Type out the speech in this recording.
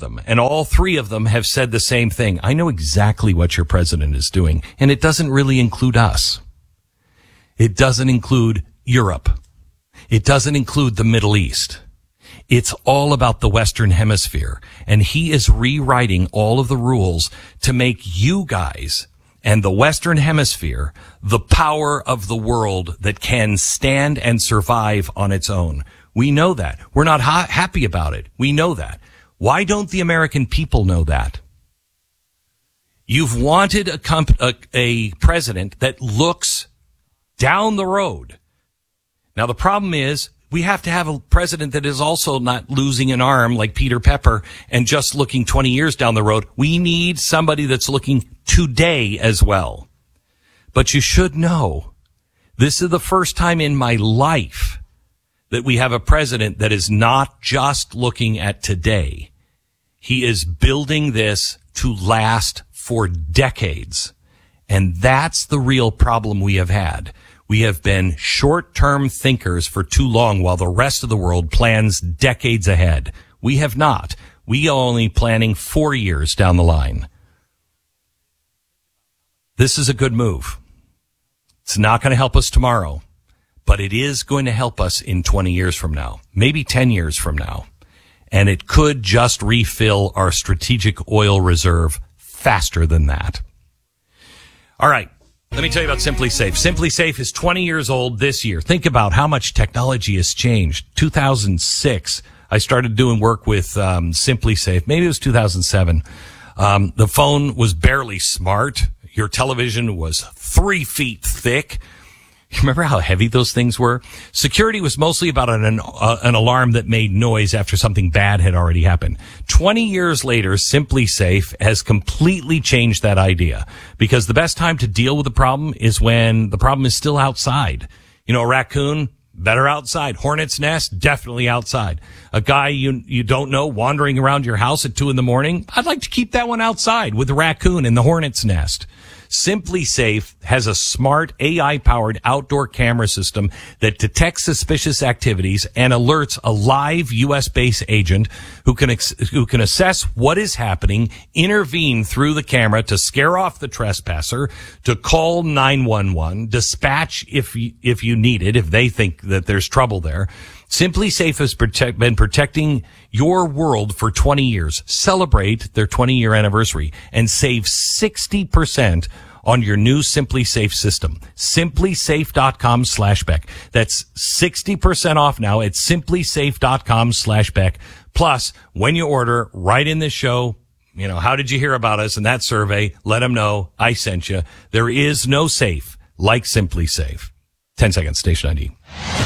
them, and all three of them have said the same thing. I know exactly what your president is doing, and it doesn't really include us. It doesn't include Europe. It doesn't include the Middle East. It's all about the Western Hemisphere, and he is rewriting all of the rules to make you guys and the Western Hemisphere the power of the world that can stand and survive on its own. We know that. We're not happy about it. We know that. Why don't the American people know that? You've wanted a president that looks down the road. Now, the problem is we have to have a president that is also not losing an arm like Peter Pepper and just looking 20 years down the road. We need somebody that's looking today as well. But you should know, this is the first time in my life that we have a president that is not just looking at today. He is building this to last for decades. And that's the real problem we have had. We have been short-term thinkers for too long while the rest of the world plans decades ahead. We have not. We are only planning 4 years down the line. This is a good move. It's not going to help us tomorrow, but it is going to help us in 20 years from now, maybe 10 years from now. And it could just refill our strategic oil reserve faster than that. All right. Let me tell you about Simply Safe. Simply Safe is 20 years old this year. Think about how much technology has changed. 2006, I started doing work with Simply Safe. Maybe it was 2007. The phone was barely smart. Your television was 3 feet thick. You remember how heavy those things were? Security was mostly about an alarm that made noise after something bad had already happened. 20 years later, Simply Safe has completely changed that idea, because the best time to deal with the problem is when the problem is still outside. You know, a raccoon, better outside. Hornet's nest, definitely outside. A guy you don't know wandering around your house at 2 a.m, I'd like to keep that one outside with the raccoon and the hornet's nest. Simply Safe has a smart AI-powered outdoor camera system that detects suspicious activities and alerts a live U.S.-based agent who can assess what is happening, intervene through the camera to scare off the trespasser, to call 911, dispatch if you need it, if they think that there's trouble there. Simply Safe has been protecting your world for 20 years. Celebrate their 20-year anniversary and save 60% on your new Simply Safe system. Simplysafe.com/Beck. That's 60% off now at simplysafe.com/Beck. Plus, when you order, write in the show, you know, how did you hear about us in that survey? Let them know I sent you. There is no safe like Simply Safe. 10 seconds, station ID.